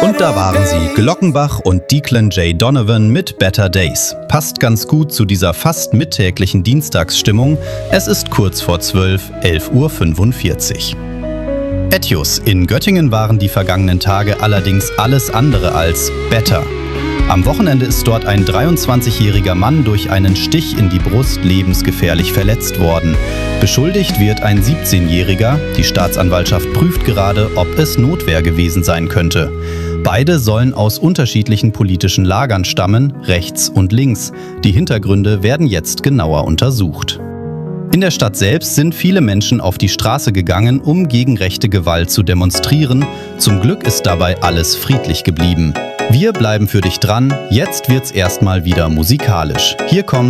Und da waren sie, Glockenbach und Declan J. Donovan mit Better Days. Passt ganz gut zu dieser fast mittäglichen Dienstagsstimmung. Es ist kurz vor 12, 11:45 Uhr. Etios. In Göttingen waren die vergangenen Tage allerdings alles andere als better. Am Wochenende ist dort ein 23-jähriger Mann durch einen Stich in die Brust lebensgefährlich verletzt worden. Beschuldigt wird ein 17-Jähriger. Die Staatsanwaltschaft prüft gerade, ob es Notwehr gewesen sein könnte. Beide sollen aus unterschiedlichen politischen Lagern stammen, rechts und links. Die Hintergründe werden jetzt genauer untersucht. In der Stadt selbst sind viele Menschen auf die Straße gegangen, um gegen rechte Gewalt zu demonstrieren. Zum Glück ist dabei alles friedlich geblieben. Wir bleiben für dich dran. Jetzt wird's erstmal wieder musikalisch. Hier kommt